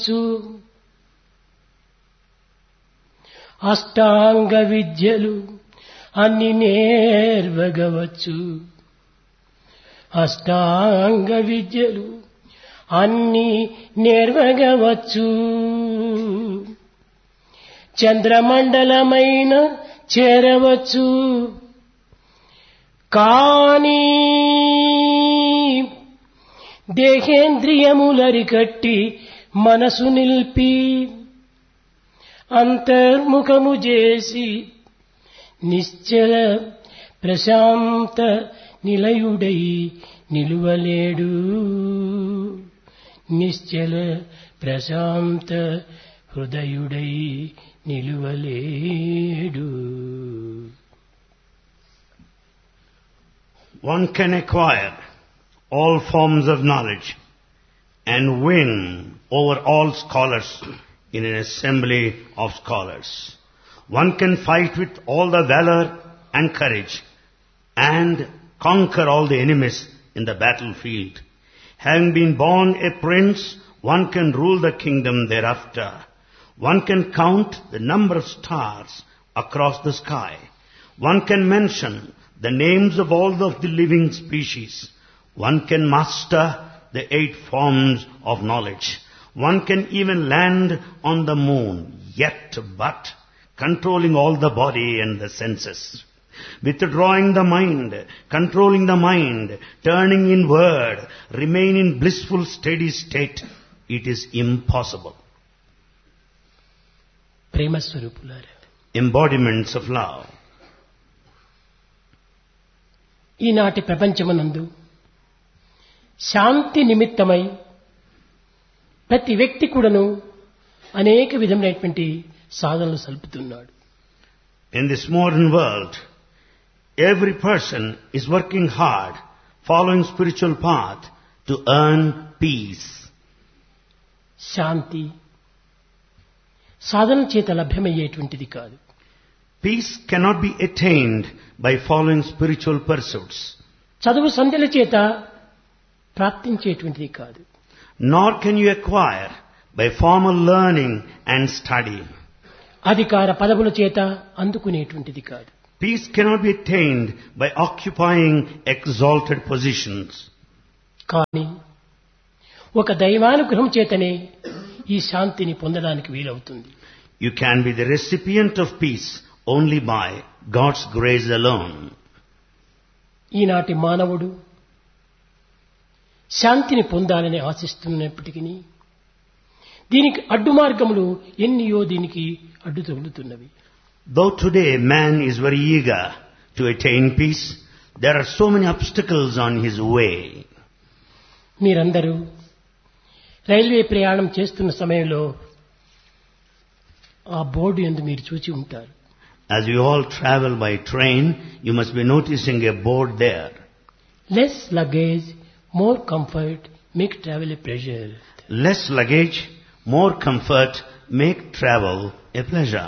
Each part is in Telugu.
అష్టాంగ విద్యలు అన్ని నేర్వగవచ్చు. అష్టాంగ విద్యలు అన్ని నేర్వగవచ్చు. చంద్రమండలమైన చేరవచ్చు. కానీ దేహేంద్రియములరికట్టి మనసు నిల్పి అంతర్ముఖము చేసి నిశ్చల ప్రశాంత నిలయుడై నిలువలేడు. నిశ్చల ప్రశాంత హృదయుడై నిలువలేడు. One can acquire all forms of knowledge and win over all scholars in an assembly of scholars. One can fight with all the valor and courage and conquer all the enemies in the battlefield. Having been born a prince, one can rule the kingdom thereafter. One can count the number of stars across the sky. One can mention the names of all of the living species. One can master the 8 forms of knowledge. One can even land on the moon, yet but controlling all the body and the senses. Withdrawing the mind, controlling the mind, turning inward, remain in blissful steady state, it is impossible. ప్రేమ స్వరూపులారా, Embodiments of love. ఈనాటి ప్రపంచమునందు శాంతి నిమిత్తమై ప్రతి వ్యక్తి కూడాను అనేక విధమైనటువంటి సాధనలు సల్పుతున్నాడు. In this modern world, every person is working hard, following spiritual path to earn peace. శాంతి సాధన చేత లభ్యమయ్యేటువంటిది కాదు. Peace cannot be attained by following spiritual pursuits. చదువు సంధ్యల చేత ప్రాప్తించేటువంటిది కాదు. Nor can you acquire by formal learning and study. అధికార పదవుల చేత అందుకునేటువంటిది కాదు. Peace cannot be attained by occupying exalted positions. కానీ ఒక దైవానుగ్రహం చేతనే ఈ శాంతిని పొందడానికి వీలవుతుంది. You can be the recipient of peace only by God's grace alone. ఈనాటి మానవుడు శాంతిని పొందాలని ఆశిస్తున్నప్పటికీ దీనికి అడ్డు మార్గములు ఎన్నియో దీనికి అడ్డు తగులుతున్నవి. Though today man is very eager to attain peace, there are so many obstacles on his way. మీరందరూ రైల్వే ప్రయాణం చేస్తున్న సమయంలో ఆ బోర్డు యందు మీరు చూచి ఉంటారు. As you all travel by train, you must be noticing a board there. Less luggage, more comfort, make travel a pleasure. Less luggage, more comfort, make travel a pleasure.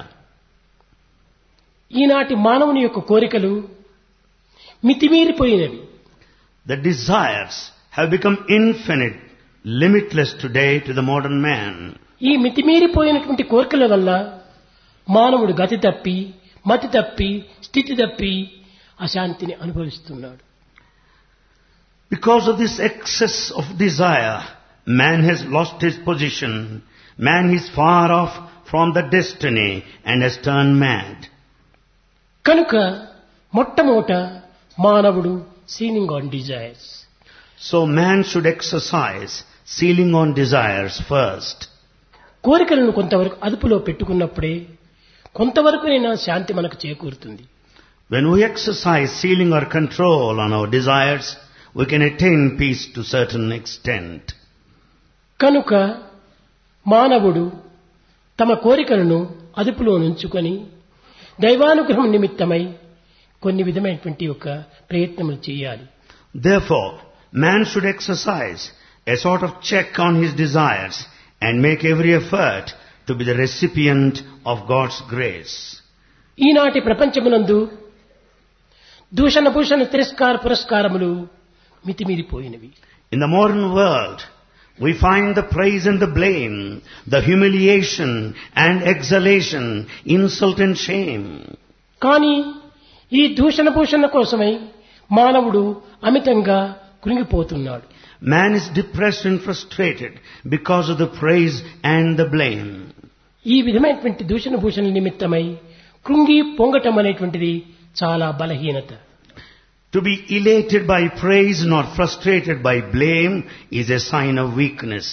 ఈనాటి మానవుని యొక్క కోరికలు మితిమీరిపోయినవి. The desires have become infinite, limitless today to the modern man. ఈ మితిమీరిపోయినటువంటి కోరికల వల్ల మానవుడు గతి తప్పి, మతి తప్పి, స్థితి తప్పి అశాంతిని అనుభవిస్తున్నాడు. Because of this excess of desire, man has lost his position. Man is far off from the destiny and has turned mad. కనుక మొట్టమొదట మానవుడు ceiling on desires. So man should exercise sealing on desires first. కోరికలను కొంతవరకు అదుపులో పెట్టుకున్నప్పుడే కొంతవరకునైనా శాంతి మనకు చేకూరుతుంది. When we exercise sealing or control on our desires, we can attain peace to certain extent. కనుక మానవుడు తమ కోరికలను అదుపులో ఉంచుకొని దైవానుగ్రహం నిమిత్తమై కొన్ని విధమైనటువంటి ఒక ప్రయత్నములు చేయాలి. Therefore, man should exercise a sort of check on his desires and make every effort to be the recipient of God's grace. ఈనాటి ప్రపంచమునందు దూషణ భూషణ తిరస్కార పురస్కారములు మితిమీరిపోయినవి. In the modern world, We find the praise and the blame, the humiliation and exhalation, insult and shame. కానీ ఈ దూషణ భూషణ కోసమై మానవుడు అమితంగా కృంగిపోతున్నాడు. Man is depressed and frustrated because of the praise and the blame. ఈ విధమైనటువంటి దూషణ భూషణ నిమిత్తమై కృంగి పొంగటం అనేటువంటిది చాలా బలహీనత. To be elated by praise, not frustrated by blame, is a sign of weakness.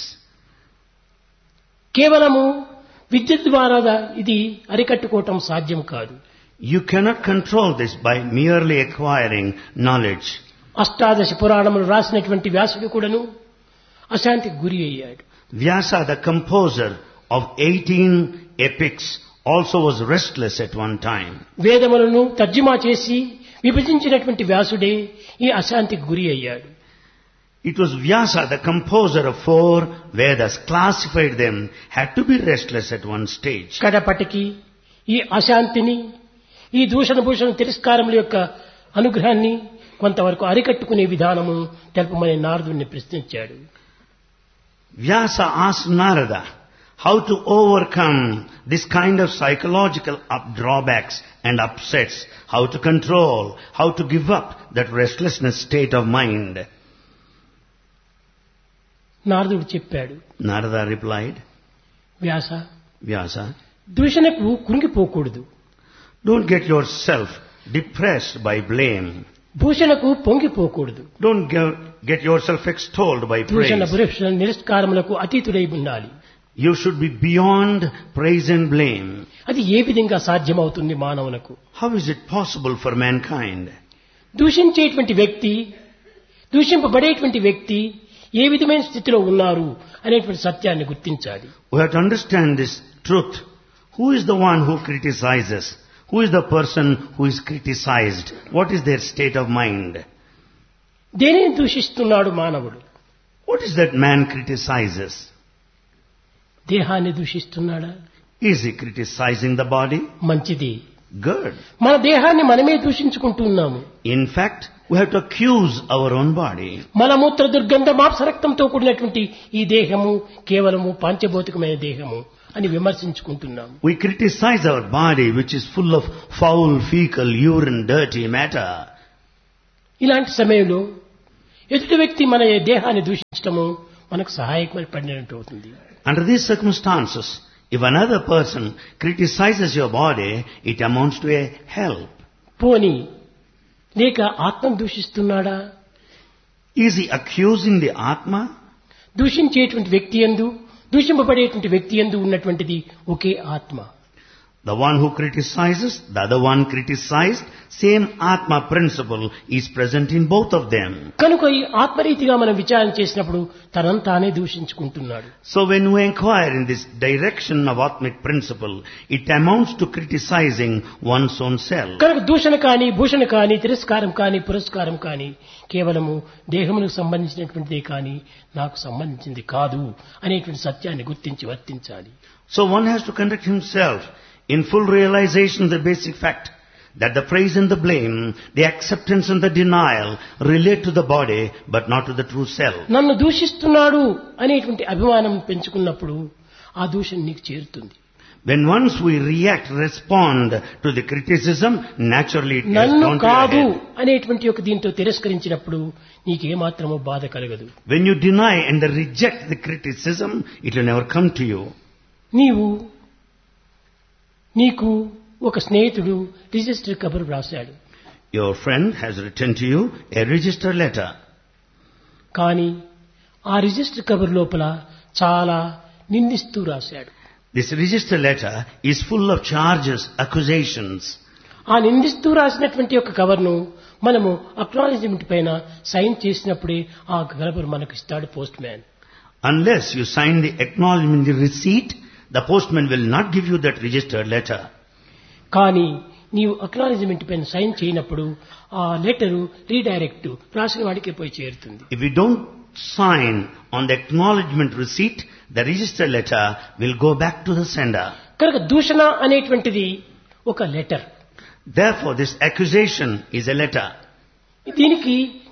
కేవలము విద్య ద్వారా ఇది అరికట్టుకోవటం సాధ్యం కాదు. You cannot control this by merely acquiring knowledge. అష్టాదశ పురాణములు రాసినటువంటి వ్యాసుడు కూడాను అశాంతికి గురి అయ్యాడు. Vyasa, the composer of 18 epics, also was restless at one time. వేదములను తర్జుమా చేసి విభజించినటువంటి వ్యాసుడే ఈ అశాంతికి గురి అయ్యాడు. It was Vyasa, the composer of 4 Vedas, classified them, had to be restless at one stage. కడపటికి ఈ అశాంతిని, ఈ దూషణ భూషణ తిరస్కారముల యొక్క అనుగ్రహాన్ని కొంతవరకు అరికట్టుకునే విధానము తెలుపమని నారదుని ప్రశ్నించాడు. Vyasa asked Narada how to overcome this kind of psychological drawbacks and upsets, how to control, how to give up that restlessness state of mind. నారదుడు చెప్పాడు. Narada replied, Vyasa, దూషణకు కృంగిపోకూడదు. don't get yourself depressed by blame. భూషణకు పొంగిపోకూడదు. Don't get yourself extolled by దూషణ praise. భూషణ నిరస్కారములకు అతీతుడై ఉండాలి. You should be beyond praise and blame. అది ఏ విధంగా సాధ్యమవుతుంది మానవునకు? How is it possible for mankind? దూషించేటువంటి వ్యక్తి, దూషింపబడేటువంటి వ్యక్తి ఏ విధమైన స్థితిలో ఉన్నారు అనేటువంటి సత్యాన్ని గుర్తించాలి. We have to understand this truth. Who is the one who criticizes? Who is the person who is criticized? What is their state of mind? దేనిని దూషిస్తున్నాడు మానవుడు? What is that man criticizes? దేహాన్ని దూషిస్తున్నాడా? Is he criticizing the body? మంచిది. Good. మన దేహాన్ని మనమే దూషించుకుంటున్నాము. In fact, we have to accuse our own body. మలమూత్ర దుర్గంధ మాంసరక్తంతో కూడినటువంటి ఈ దేహము కేవలము పాంచభౌతికమైన దేహము అని విమర్శించుకుంటున్నాము. We criticize our body, which is full of foul, fecal, urine, dirty matter. ఇలాంటి సమయంలో ఎదుటి వ్యక్తి మన దేహాన్ని దూషించటము మనకు సహాయపడినట్టు అవుతుంది. Under these circumstances, if another person criticizes your body, it amounts to a help. పోనీ లేక ఆత్మను దూషిస్తున్నాడా? Is he accusing the Atma? దూషించేటువంటి వ్యక్తి యందు, దూషింపబడేటువంటి వ్యక్తి యందు ఉన్నటువంటిది ఒకే ఆత్మ. The one who criticizes, the other one criticized, same Atma principle is present in both of them. కనుక ఈ ఆత్మరీతిగా మనం విచారణ చేసినప్పుడు తనంతానే దూషించుకుంటున్నాడు. So when we inquire in this direction of Atmic principle, it amounts to criticizing one's own self. కనుక దూషణ కానీ, భూషణ కానీ, తిరస్కారం కానీ, పురస్కారం కానీ కేవలము దేహమునకు సంబంధించినటువంటిదే కానీ నాకు సంబంధించింది కాదు అనేటువంటి సత్యాన్ని గుర్తించి వర్తించాలి. So one has to conduct himself in full realization of the basic fact that the praise and the blame, the acceptance and the denial relate to the body but not to the true self. నన్ను దూషిస్తున్నాడు అనేటువంటి అభిమానం పెంచుకున్నప్పుడు ఆ దూషణ నీకు చేరుతుంది. When once we react, respond to the criticism, naturally it gets నన్ను down to your కాదు head. అనేటువంటి ఒక దీంతో తిరస్కరించినప్పుడు నీకేమాత్రమో బాధ కలగదు. When you deny and reject the criticism, it will never come to you. నీకు ఒక స్నేహితుడు రిజిస్టర్ కబర్ రాశాడు. Your friend has written to you a register letter. కానీ ఆ రిజిస్టర్ కబర్ లోపల చాలా నిందిస్తూ రాశాడు. This register letter is full of charges, accusations. ఆ నిందిస్తూ రాసినటువంటి ఒక కవర్ను మనము అక్నాలెడ్జ్మెంట్ పైన సైన్ చేసినప్పుడే ఆ కవర్ మనకు ఇస్తాడు post man. Unless you sign the acknowledgement, the receipt, the postman will not give you that registered letter. కానీ నీవు అక్నాలెడ్జ్మెంట్ పైన సైన్ చేయనప్పుడు ఆ లెటరు రీడైరెక్ట్ రాసిన వాడికి పోయి చేరుతుంది. If you don't sign on the acknowledgement receipt, the registered letter will go back to the sender. కనుక దూషణ అనేటువంటిది ఒక letter. Therefore, this accusation is a letter. దీనికి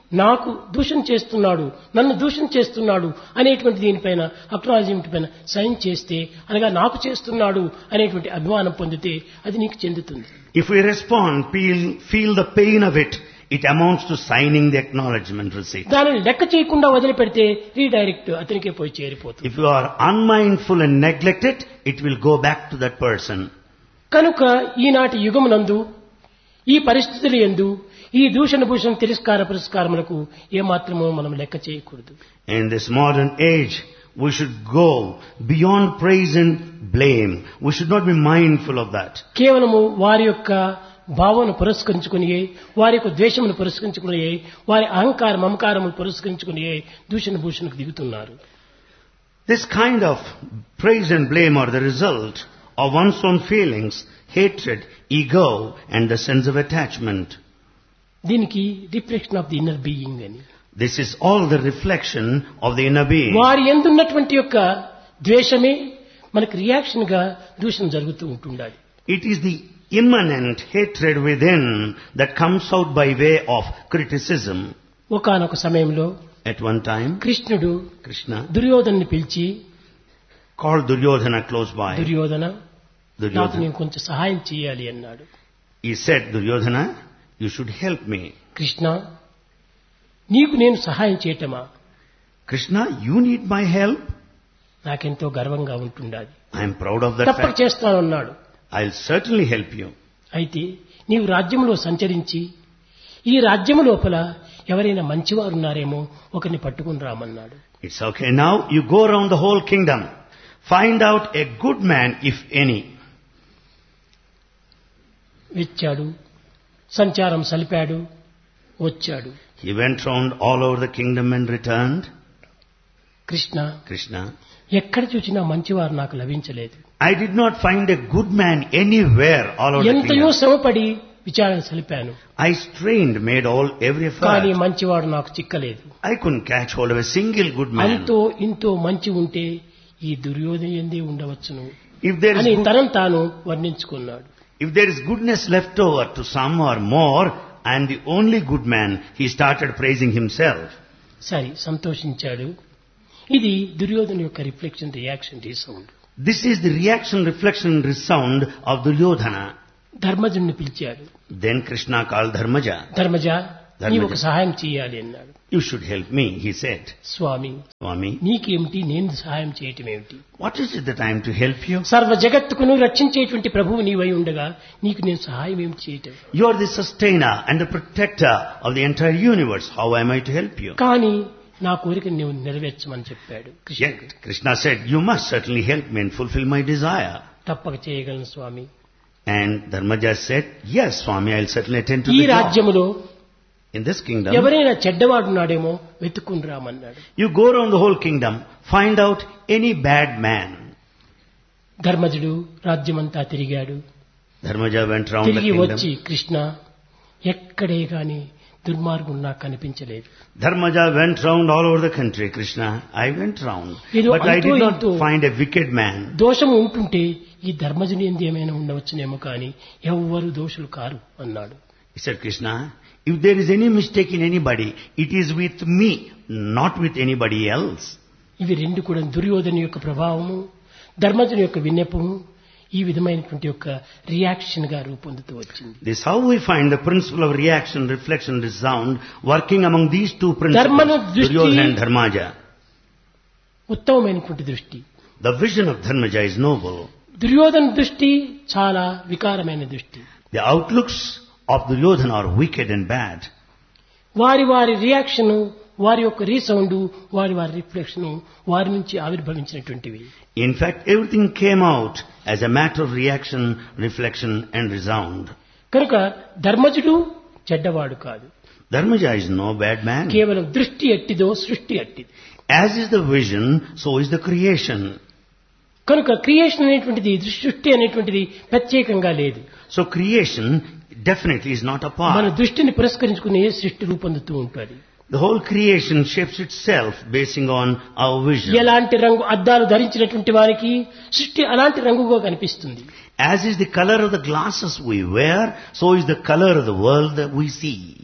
నాకు దూషణ చేస్తున్నాడు, నన్ను దూషణ చేస్తున్నాడు అనేటువంటి దీనిపైన అక్నాలజ్మెంట్ పైన సైన్ చేస్తే, అనగా నాకు చేస్తున్నాడు అనేటువంటి అభిమానం పొందితే అది నీకు చెందుతుంది. If we respond, feel the pain of it, it amounts to signing the acknowledgement receipt. దానిని లెక్క చేయకుండా వదిలిపెడితే రీడైరెక్ట్ అతనికే పోయి చేరిపోతుంది. If you are unmindful and neglect it, it will go back to that person. కనుక ఈనాటి యుగమునందు ఈ పరిస్థితుల యందు ఈ దూషణ భూషణ తిరస్కార పురస్కారములకు ఏమాత్రమూ మనం లెక్క చేయకూడదు. In this modern age, we should go beyond praise and blame. We should not be mindful of that. కేవలము వారి యొక్క భావన పురస్కరించుకుని, వారి యొక్క ద్వేషమును పురస్కరించుకుని, వారి అహంకార మమకారమును పురస్కరించుకుని దూషణ భూషణకు దిగుతున్నారు. This kind of praise and blame are the result of one's own feelings, hatred, ego and the sense of attachment. దీనికి reflection of the inner being అని. This is all the reflection of the inner being. వారి యందున్నటువంటి యొక్క ద్వేషమే మనకు రియాక్షన్ గా దూషణ జరుగుతూ ఉంటుండాలి. It is the immanent hatred within that comes out by way of criticism. ఒకానొక సమయంలో At one time, కృష్ణుడు Krishna దుర్యోధన్ని పిలిచి, called Duryodhana close by. Duryodhana, నాకు నేను కొంచెం సహాయం చేయాలి అన్నాడు. He said, Duryodhana, you should help me. Krishna, నీకు నేను సహాయం చేయటమా? Krishna, you need my help? నాకెంతో గర్వంగా ఉంటుండాలి. I am proud of that తప్పక fact. చేస్తానన్నాడు. I'll certainly help you. అయితే నీవు రాజ్యంలో సంచరించి ఈ రాజ్యము లోపల ఎవరైనా మంచివారు ఉన్నారేమో ఒకరిని పట్టుకుని రామన్నాడు. It's okay. Now you go around the whole kingdom. Find out a good man, if any. వచ్చాడు, సంచారం సలిపాడు, వచ్చాడు. He went round all over the kingdom and returned. Krishna, Krishna, ఎక్కడ చూసినా మంచివారు నాకు లభించలేదు. I did not find a good man anywhere all over the ఎంతయో kingdom. శ్రమపడి విచారణ సలిపాను, I strained, made every కానీ effort. మంచివాడు నాకు చిక్కలేదు. I couldn't catch hold of a single good man. అంతో ఇంతో మంచి ఉంటే ఈ దుర్యోధన ఎందే ఉండవచ్చును If there అని is తనను తాను వర్ణించుకున్నాడు. if there is goodness left over to some or more, I am the only good man. He started praising himself. సరే, సంతోషించాడు. ఇది దుర్యోధన యొక్క reflection, reaction, resound. This is the reaction, reflection, resound of Duryodhana. ధర్మజుడిని పిలిచాడు. Then Krishna called Dharmaja. Dharmaja, Dharmaja. నీవు ఒక సహాయం చేయాలి అన్నాడు. You should help me, he said. Swamy, Swami, నీకేమిటి, నేను సహాయం చేయటం ఏమిటి? what is it that I am to help you? సర్వ జగత్తుకును రక్షించేటువంటి ప్రభువు నీవై ఉండగా నీకు నేను సహాయం ఏమిటి చేయటం? You are the sustainer and the protector of the entire universe. How am I to help you? కానీ నా కోరికను నీవు నెరవేర్చమని చెప్పాడు కృష్ణుడు. Yet Krishna said, you must certainly help me and fulfill my desire. తప్పక చేయగలను స్వామి. And Dharmaja said, yes, Swami, I'll certainly attend to ఈ the job. రాజ్యములో In this kingdom, ఎవరైనా చెడ్డవాడున్నాడేమో వెతుక్కుని రామన్నాడు. you go around the whole kingdom, find out any bad man. ధర్మజుడు రాజ్యమంతా తిరిగాడు. Dharmaja went round the తిరిగి kingdom. వచ్చి, కృష్ణ, ఎక్కడే గాని దుర్మార్గుడు నాకు కనిపించలేదు. Dharmaja went round all over the country, Krishna. I went round. ఏదో But I అంతో did not ఇంతో find a wicked man. దోషం ఉంటుంటే ఈ ధర్మజుని ఎందు ఏమైనా ఉండవచ్చునేమో కానీ ఎవ్వరు దోషులు కారు అన్నాడు. He said, Krishna, if there is any mistake in anybody, it is with me, not with anybody else. ఇవి రెండు కూడా దుర్యోధన యొక్క ప్రభావము, ధర్మజుని యొక్క విన్నపము ఈ విధమైనటువంటి యొక్క రియాక్షన్ గా రూపొందుతూ వచ్చింది. This is how we find the principle of reaction, reflection, resound working among these two ధర్మను principles, దృష్టి Duryodhana and Dharmaja. ఉత్తమమైనటువంటి దృష్టి. The vision of Dharmaja is noble. Duryodhana దృష్టి చాలా వికారమైన దృష్టి. The outlooks of Duryodhana are wicked and bad. వారి వారి రియాక్షన్, వారి యొక్క రీసౌండ్, వారి వారి రిఫ్లెక్షన్ వారి నుంచి ఆవిర్భవించినటువంటివి. In fact, everything came out as a matter of reaction, reflection and resound. కనుక ధర్మజుడు చెడ్డవాడు కాదు. Dharmaja is no bad man. కేవలం దృష్టి ఎట్టిదో సృష్టి అట్టిది. As is the vision, so is the creation. కనుక క్రియేషన్ అనేటువంటిది, సృష్టి అనేటువంటిది ప్రత్యేకంగా లేదు. So creation definitely is not మన apart. దృష్టిని పురస్కరించుకునే సృష్టి రూపొందుతూ ఉంటుంది. The whole creation shapes itself basing on our vision. ఎలాంటి రంగు అద్దాలు ధరించినటువంటి వారికి సృష్టి అలాంటి రంగుగా కనిపిస్తుంది. As is the color of the glasses we wear, so is the color of the world that we see.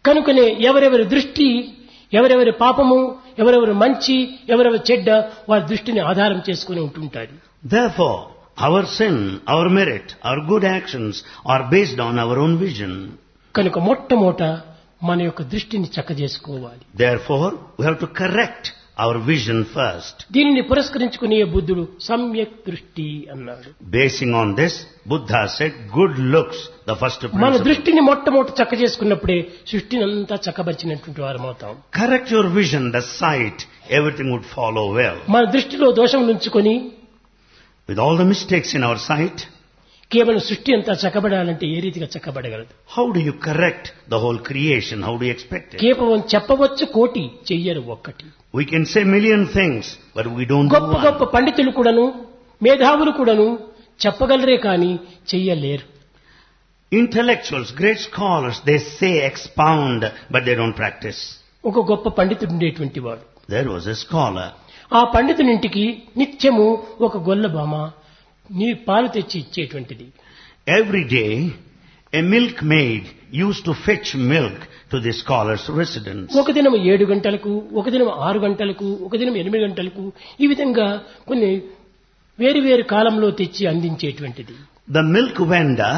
కనుకనే ఎవరెవరి దృష్టి, ఎవరెవరి పాపము, ఎవరెవరి మంచి, ఎవరెవరి చెడ్డ వారి దృష్టిని ఆధారం చేసుకుని ఉంటుంటారు. Therefore, our sin, our merit, our good actions are based on our own vision. కనుక మొట్టమొదట మన యొక్క దృష్టిని చక్కజేసుకోవాలి. Therefore, we have to correct our vision first. దీనిని పురస్కరించుకునే బుద్ధుడు సమ్యక్ దృష్టి అన్నాడు. Basing on this, Buddha said, good looks, the first మన principle. దృష్టిని మొట్టమొదట చక్కజేసుకున్నప్పుడే సృష్టిని అంతా చక్కబరిచినటువంటి వారు అవుతాం. Correct your vision, the sight, everything would follow well. మన దృష్టిలో దోషం నుంచుకొని With all the mistakes in our sight, కేవలం సృష్టి అంతా చక్కబడాలంటే ఏ రీతిగా చక్కబడగలదు? how do you correct the whole creation? How do you expect it? కేవలం చెప్పవచ్చు కోటి, చెయ్యరు ఒక్కటి. We can say million things, but we don't do గొప్ప గొప్ప one. పండితులు కూడాను, మేధావులు కూడాను చెప్పగలరే కానీ చెయ్యలేరు. Intellectuals, great scholars, they say expound, but they don't practice. ఒక గొప్ప పండితుడు ఉండేటువంటి వాడు. There was a scholar. ఆ పండితునింటికి నిత్యము ఒక గొల్ల బామ నీ పాలు తెచ్చి ఇచ్చేటువంటిది. Every day, a milkmaid used to fetch milk to the scholar's residence. ఒక దినం 7 గంటలకు, ఒక దినం 6 గంటలకు, ఒక దినం 8 గంటలకు, ఈ విధంగా కొన్ని వేరు వేరు కాలంలో తెచ్చి అందించేటువంటిది. The milk vendor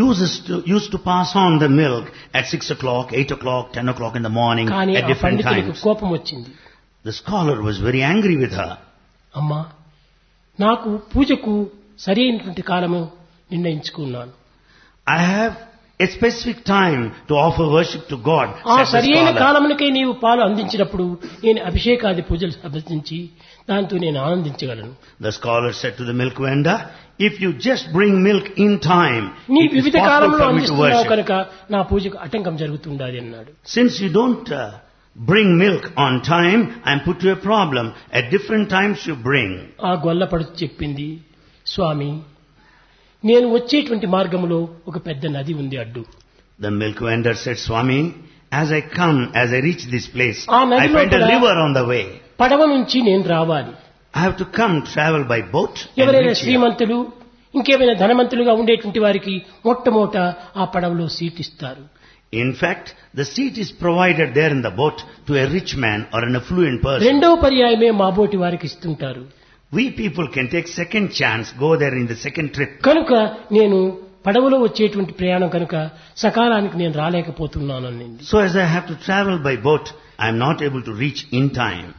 used to pass on the milk at 6 o'clock, 8 o'clock, 10 o'clock in the morning కానీ at ఆ different పండితునికి times. కోపం వచ్చింది. The scholar was very angry with her. అమ్మా, నాకు పూజకు సరైనటువంటి కాలము నిర్ణయించుకున్నాను. I have a specific time to offer worship to God, ఆ said the సరైన scholar. కాలమునకే నీవు పాలు అందించినప్పుడు నేను అభిషేకాది పూజలు సమర్పించి దాంతో నేను ఆనందించగలను. The scholar said to the milk vendor, if you just bring milk in time, నీ it is వివిధ possible కాలంలో for me to అందిస్తున్నావు worship. కనుక నా పూజకు ఆటంకం జరుగుతుండాలి అన్నాడు. Since you don't bring milk on time, I am put to a problem. At different times you bring. ఆ గొల్లపడుచు చెప్పింది, స్వామి, నేను వచ్చేటువంటి మార్గంలో ఒక పెద్ద నది ఉంది అడ్డు. The milk vendor said, Swami, as I reach this place, ఆ I నదిలో find a కూడా river on the way. పడవ నుంచి నేను రావాలి. I have to travel by boat and ఎవరైనా reach here. శ్రీమంతులు, ఇంకేమైనా ధనవంతులుగా ఉండేటువంటి వారికి మొట్టమొదట ఆ పడవలో సీట్ ఇస్తారు. In fact, the seat is provided there in the boat to a rich man or an affluent person. రెండవ పర్యాయమే మా బోటి వారికి ఇస్తుంటారు. We people can take second chance, go there in the second trip. కనుక నేను పడవలో వచ్చేటువంటి ప్రయాణం కనుక సకాలానికి నేను రాలేకపోతున్నాను అనింది. So as I have to travel by boat, I am not able to reach in time.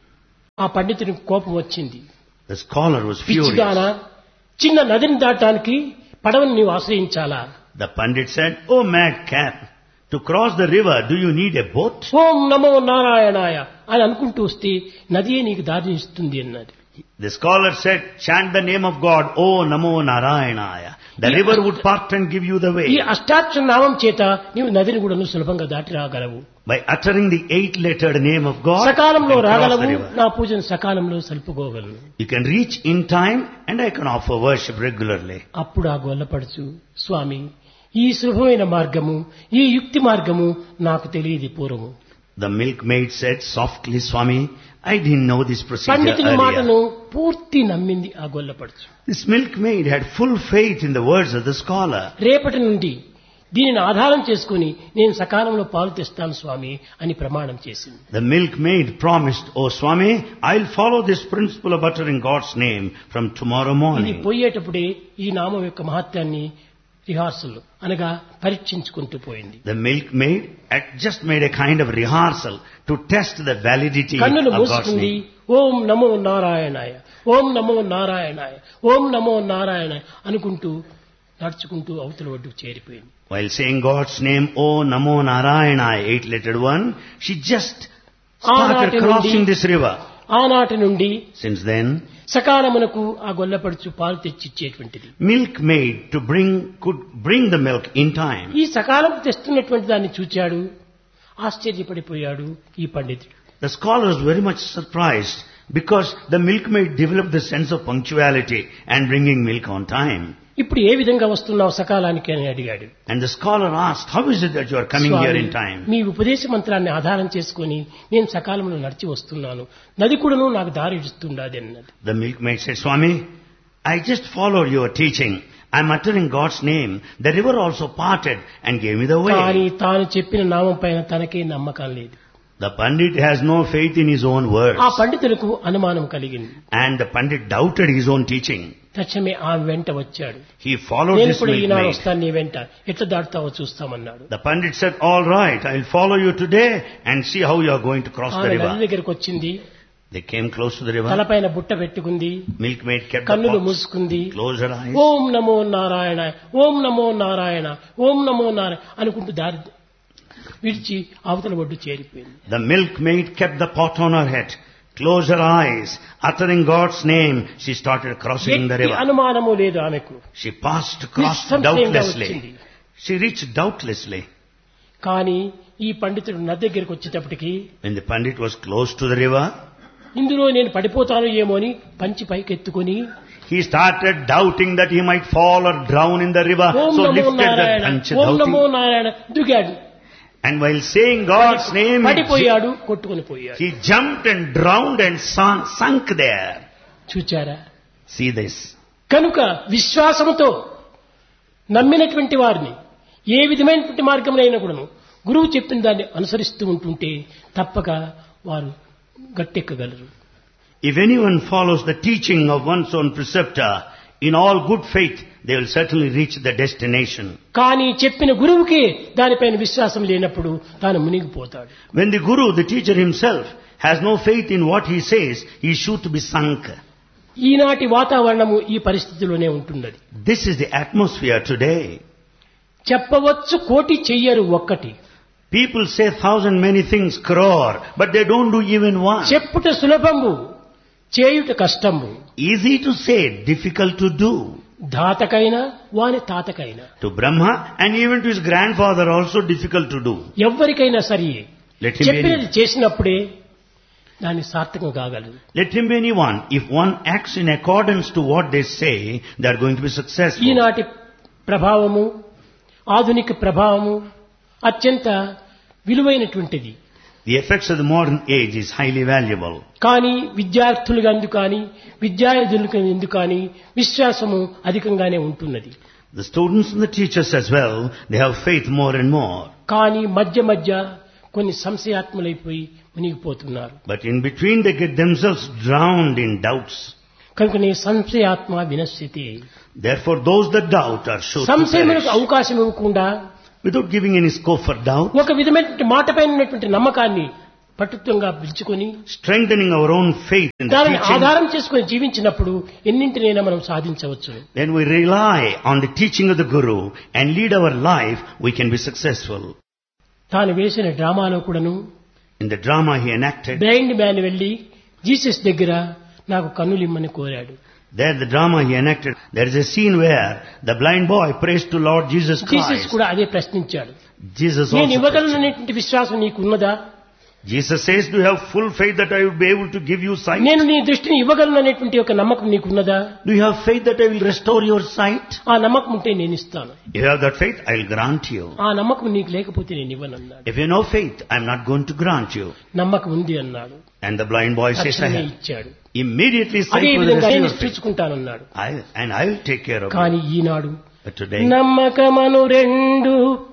ఆ పండితునికి కోపం వచ్చింది. The scholar was పిచ్చిదానా, furious. చిన్న నదిని దాటానికి పడవను నీవు ఆశ్రయించాలా? The pandit said, oh madcap, to cross the river, do you need a boat? ఓం నమో నారాయణాయ అని అనుకుంటూ వస్తే నదియే నీకు దారి ఇస్తుంది అన్నది. The scholar said, chant the name of God, oh namo narayanaya. The river would part and give you the ఈ way. అష్టాక్షర నామం చేత నీవు నదిని కూడా సులభంగా దాటి రాగలవు. By uttering the 8-lettered name of God, సకాలంలో you can cross రాగలవు, the river. నా పూజను సకాలంలో సలుపుకోగలను. You can reach in time and I can offer worship regularly. అప్పుడు ఆ గొల్లపడుచు, స్వామి, ఈ సులభమైన మార్గము, ఈ యుక్తి మార్గము నాకు తెలియదు పూర్వము. The milkmaid said softly, Swami, I didn't know this procedure పండితుని మాటను earlier. పూర్తి నమ్మింది ఆ గొల్లపడుచు. This milkmaid had full faith in the words of the scholar. రేపటి నుండి దీనిని ఆధారం చేసుకుని నేను సకాలంలో పాలు తెస్తాను స్వామి అని ప్రమాణం చేసింది. The milkmaid promised, oh Swami, I'll follow this principle of uttering God's name from tomorrow ఇది morning. పోయేటప్పుడే ఈ నామం యొక్క మహత్యాన్ని రిహార్సల్ అనగా పరీక్షించుకుంటూ పోయింది. The milkmaid had just made a kind of rehearsal to test the validity కన్నులు of God's మూసుకుంది. name. ఓం నమో నారాయణాయ, ఓం నమో నారాయణాయ, ఓం నమో నారాయణాయ అనుకుంటూ నడుచుకుంటూ అవతల ఒడ్డుకు చేరిపోయింది. While saying God's name, oh Namo Narayana, 8-lettered one, she just started ఆనాటి crossing నుండి- this river. ఆనాటి నుండి Since then, సకాలమునకు ఆ గొల్లపడుచు పాలు తెచ్చిచ్చేటువంటిది. milkmaid could bring the milk in time. ఈ సకాలం తెస్తున్నటువంటి దాన్ని చూచాడు, ఆశ్చర్యపడిపోయాడు ఈ పండితుడు. The scholar was very much surprised because the milkmaid developed the sense of punctuality and bringing milk on time. ఇప్పుడు ఏ విధంగా వస్తున్నావు సకాలానికి అని అడిగాడు. And the scholar asked, how is it that you are coming Swamy, here in time? మీ ఉపదేశ మంత్రాన్ని ఆధారం చేసుకుని నేను సకాలంలో నడిచి వస్తున్నాను, నది కూడాను నాకు దారి ఇస్తుండాది అన్నది. The milkmaid said, Swami, I just followed your teaching. I'm uttering God's name. The river also parted and gave me the కానీ way. తాను చెప్పిన నామం పైన తనకే నమ్మకం లేదు. The Pandit has no faith in his own words. ఆ పండితులకు అనుమానం కలిగింది. And the Pandit doubted his own teaching. తక్షణమే ఆమె వెంట వచ్చాడు. He followed నేను this కూడా ఈనాడు milkmaid. వస్తాను నీ వెంట, ఎట్లా దాటుతావో చూస్తామన్నాడు. The Pandit said, all right, I'll follow you today and see how you are going to cross the ఆమె నది river. దగ్గరకు వచ్చింది. They came close to the river. తలపైన బుట్ట పెట్టుకుంది. Milkmaid kept the కన్నులు pots, మూసుకుంది. closed her eyes. ఓం నమో నారాయణ, ఓం నమో నారాయణ, ఓం నమో నారాయణ అనుకుంటూ దారి విడిచి అవతల ఒడ్డు చేరిపోయింది. The milkmaid kept the pot on her head, closed her eyes, uttering God's name, she started crossing the ఎట్టి river. అనుమానము లేదు ఆమెకు. She passed across నిస్సంశయంగా వచ్చింది. doubtlessly. She reached doubtlessly. కానీ ఈ పండితుడు నది దగ్గరికి వచ్చేటప్పటికి When the Pandit was close to the river, ఇందులో నేను పడిపోతాను ఏమో అని పంచి పైకెత్తుకొని he started doubting that he might fall or drown in the river, Om so Namo lifted the Narayana, bunch Om Namo doubting. Narayana దిగాడు. And while saying God's name, పడిపోయాడు, కొట్టుకొని పోయాడు. he jumped and drowned and sunk there. చూచారా? See this. కనుక విశ్వాసముతో నమ్మినటువంటి వారిని ఏ విధమైనటువంటి మార్గంలో కూడాను గురువు చెప్పిన దాన్ని అనుసరిస్తూ ఉంటుంటే తప్పక వారు గట్టెక్కగలరు. If anyone follows the teaching of one's own preceptor in all good faith, they will certainly reach the destination. కానీ చెప్పిన గురువుకి దానిపైన విశ్వాసం లేనప్పుడు తాను మునిగిపోతాడు. When the guru, the teacher himself, has no faith in what he says, he is sure to be sunk. ఈనాటి వాతావరణము ఈ పరిస్థితిలోనే ఉంటున్నది. This is the atmosphere today. చెప్పవచ్చు కోటి చెయ్యరు ఒక్కటి. People say 1,000 many things crore, but they don't do even one. చెప్పుట సులభము, చేయుట కష్టము. Easy to say, difficult to do. ధాతకైనా వాని తాతకైనా To Brahma and even to his grandfather also difficult to do. ఎవ్వరికైనా సరే Let him be చెప్పినది anyone. చేసినప్పుడే దాన్ని సార్థకం కాగలదు. Let him be anyone. If one acts in accordance to what they say, they are going to be successful. ఈనాటి ప్రభావము, ఆధునిక ప్రభావము అత్యంత విలువైనటువంటిది. The effects of the modern age is highly valuable. కానీ విద్యార్థులుగా ఎందుకు కానీ విద్యార్థులకు ఎందుకు కానీ విశ్వాసము అధికంగానే ఉంటున్నది. The students and the teachers as well, they have faith more and more. కానీ మధ్య మధ్య కొన్ని సంశయాత్మలైపోయి మునిగిపోతున్నారు. But in between they get themselves drowned in doubts. కనుకనే సంశయాత్మ వినశ్యతి. Therefore those that doubt are sure to సంశయములకు perish. అవకాశం ఇవ్వకుండా Without giving any scope for doubt, ఒక విధమైనటువంటి మాటపైన ఉన్నటువంటి నమ్మకాన్ని పట్టుత్వంగా పిలుచుకొని strengthening our own faith in the దానిని teaching, ఆధారం చేసుకుని జీవించినప్పుడు ఎన్నింటినైనా మనం సాధించవచ్చు. then we rely on the teaching of the Guru and lead our life, we can be successful. తాను వేసిన డ్రామాలో కూడాను In the drama he enacted, blind man వెళ్లి జీసస్ దగ్గర నాకు కన్నులిమ్మని కోరాడు. there the drama he enacted, there is a scene where the blind boy prays to Lord Jesus Jesus Christ. కూడా అదే ప్రశ్నించాడు. Jesus నేను also ఇవ్వగలననేటువంటి విశ్వాసం నీకున్నదా? Jesus says, do you have full faith that I will be able to give you sight? నేను నీ దృష్టిని ఇవ్వగలననేటువంటి ఒక నమ్మకం నీకున్నదా? Do you have faith that I will restore your sight? ఆ నమ్మకం ఉంటే నేను ఇస్తాను. If you have that faith, I will grant you. ఆ నమ్మకం నీకు లేకపోతే నేను ఇవ్వనన్నాడు. If you have no faith, I am not going to grant you. నమ్మకం ఉంది అన్నాడు. And the blind boy says, I తక్షణమే have. ఇచ్చాడు. Immediately sight అదే was విధంగా నేను restored. చూసుకుంటానన్నాడు. And I will take care of you. కానీ ఈనాడు But today, నమ్మకమను రెండు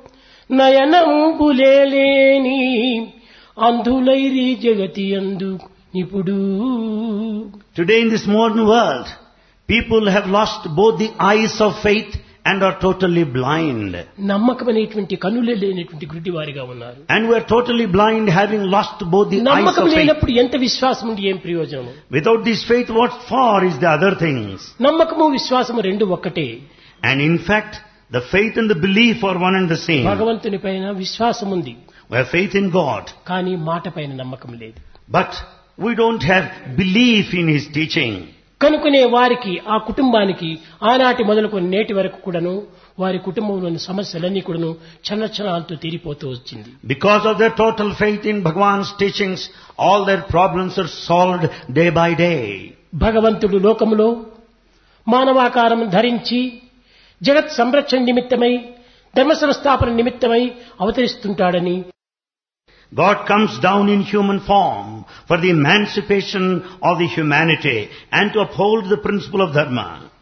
నయనంబులేని అంధులైరి జగతి అందు ఇప్పుడు today in this modern world, people have lost both the eyes of faith and are totally blind. నమ్మకం అనేటువంటి కన్నులే లేనటువంటి గుడ్డివారిగా ఉన్నారు. And we are totally blind, having lost both the eyes నమ్మకం of faith. లేనప్పుడు ఎంత విశ్వాసం ఉండి ఏం ప్రయోజనము? Without this faith, what for is the other things? నమ్మకము విశ్వాసము రెండు ఒక్కటే. And in fact, the faith and the belief are one and the same. భగవంతుని పైన విశ్వాసం ఉంది, We have faith in God, కానీ మాట పైన నమ్మకం లేదు. but we don't have belief in His teaching. కనుకనే వారికి ఆ కుటుంబానికి ఆనాటి మొదలుకొని నేటి వరకు కూడాను వారి కుటుంబంలోని సమస్యలన్నీ కూడాను క్షణక్షణాలతో తీరిపోతూ వచ్చింది. Because of their total faith in Bhagwan's teachings, all their problems are solved day by day. భగవంతుడు లోకములో మానవాకారం ధరించి జగత్ సంరక్షణ నిమిత్తమై ధర్మ సంస్థాపన నిమిత్తమై అవతరిస్తుంటాడని, God comes down in human form for the emancipation of the humanity and to uphold the principle of dharma.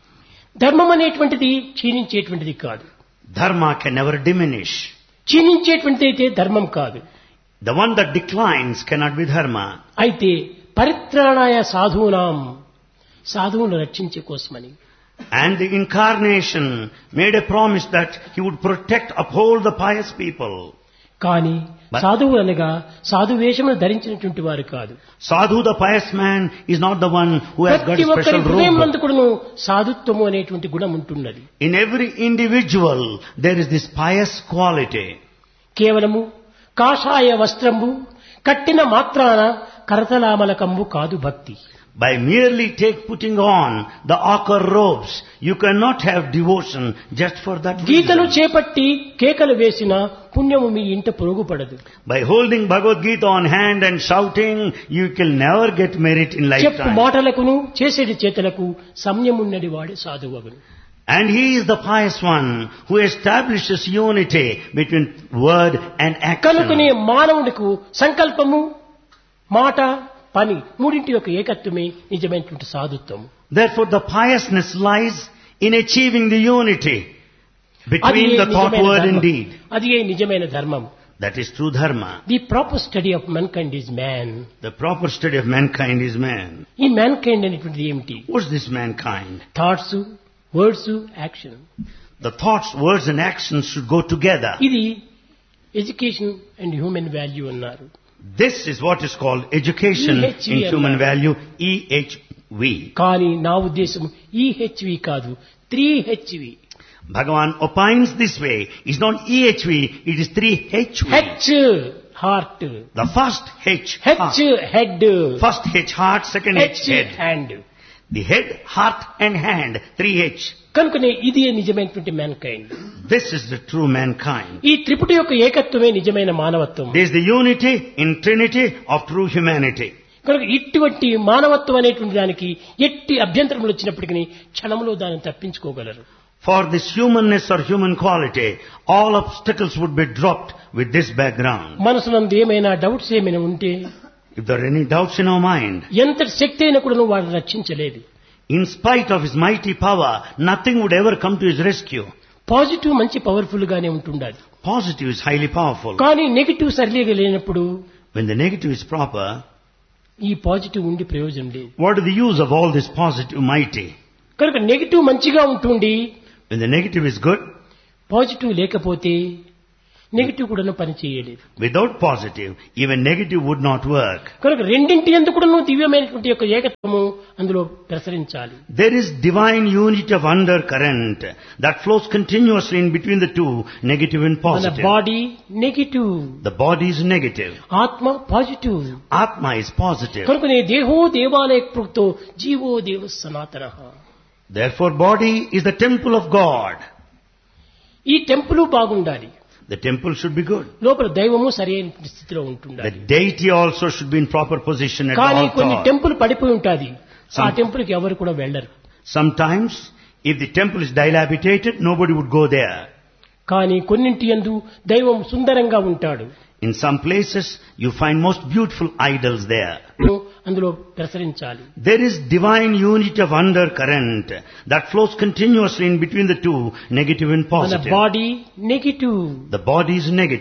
ధర్మం అనేటువంటిది క్షీణించేటువంటిది కాదు. Dharma can never diminish. క్షీణించేటువంటిది అయితే ధర్మం కాదు. The one that declines cannot be dharma. అయితే పరిత్రాణాయ సాధూనాం, సాధువులను రక్షించే కోసమని. And the incarnation made a promise that he would protect, uphold the pious people. కానీ సాధువు అనగా సాధు వేషమును ధరించినటువంటి వారు కాదు. Sadhu, the pious man, is not the one who has got ప్రతి a ఒక్కరి special హృదయమునందు robe. కూడాను సాధుత్వము అనేటువంటి గుణం ఉంటున్నది. In every individual, there is this pious quality. కేవలము కాషాయ వస్త్రంబు కట్టిన మాత్రాన కరతలామలకంబు కాదు భక్తి. By merely putting on the ochre robes, you cannot have devotion just for that గీతను reason. చేపట్టి కేకలు వేసిన పుణ్యము మీ ఇంట పొరుగుపడదు. By holding Bhagavad Gita on hand and shouting, you can never get merit in చెప్పు lifetime. మాటలకును చేసేటి చేతలకు సంయమున్నది వాడే సాధువగును. And he is the pious one who establishes unity between word and కనుకనే action. మానవుడికి సంకల్పము, మాట, పని మూడింటి యొక్క ఏకత్వమే నిజమైనటువంటి సాధుత్వం. Therefore, the piousness lies in achieving the unity అది between the thought, word and deed. అది నిజమైన ధర్మం. That is true dharma. The proper study of mankind is man. The proper study of mankind is man. ఈ మ్యాన్కైండ్ అనేటువంటిది ఏమిటి? What's this mankind? Thoughts, words, action. The thoughts, words and actions should go together. ఇది ఎడ్యుకేషన్ అండ్ హ్యూమన్ వాల్యూ అన్నారు. This is what is called education EHV in human అన్నారు. value, EHV. కానీ నా ఉద్దేశం EHV కాదు, 3HV. Bhagavan opines this way. It's not EHV, it is 3HV. H heart, The first H, H heart. Head, First H, heart, second H, H head. Hand. The head, heart and hand, 3H. కనుకనే ఇది నిజమైనటువంటి mankind. This is the true mankind. ఈ త్రిపుటి యొక్క ఏకత్వమే నిజమైన మానవత్వం. There is the unity in Trinity of true humanity. కనుక ఇటువంటి మానవత్వం అనేటువంటి దానికి ఎట్టి అభ్యంతరములు వచ్చినప్పటికీ క్షణంలో దాన్ని తప్పించుకోగలరు. For this humanness or human quality, all obstacles would be dropped with this background. మనసునందు ఏమైనా డౌట్స్ ఏమైనా ఉంటే, If there are any doubts in our mind, ఎంతటి శక్తి అయినా కూడా వాడిని రక్షించలేదు. in spite of his mighty power, nothing would ever come to his rescue. Positive మంచి పవర్ఫుల్ గానే ఉంటుండాలి. Positive is highly powerful. కానీ నెగిటివ్ సరిలేగా లేనప్పుడు When the negative is proper, ఈ పాజిటివ్ ఉండి ప్రయోజనం లేదు. what is the use of all this positive mighty? కనుక నెగిటివ్ మంచిగా ఉంటుండి When the negative is good, positive లేకపోతే నెగిటివ్ కూడా పని చేయలేదు. without positive, even negative would not work. కనుక రెండింటి ఎందుకు కూడా దివ్యమైనటువంటి యొక్క ఏకత్వము అందులో ప్రసరించాలి. There is divine unity of undercurrent that flows continuously in between the two, negative and మన positive. Body negative, The body is negative. ఆత్మ పాజిటివ్. Atma is positive. కనుకనే దేహో దేవాలయ ప్రోక్తో జీవో దేవ సనాతనః. Therefore, body is the temple of God. ఈ టెంపుల్ బాగుండాలి. The temple should be good. లోపల దైవము సరైన స్థితిలో ఉంటుండాలి. The deity also should be in proper position at the కానీ కొన్ని altar. టెంపుల్ పడిపోయి ఉంటుంది. ఆ టెంపుల్ కి ఎవరు కూడా వెళ్ళరు. Sometimes, if the temple is dilapidated, nobody would go there. కానీ కొన్నింటి యందు దైవం సుందరంగా ఉంటాడు. In some places, you find most beautiful idols there. అందులో ప్రసరించాలి. There is divine unity of undercurrent that flows continuously in between the two, negative and మన positive. Body negative, The body is negative.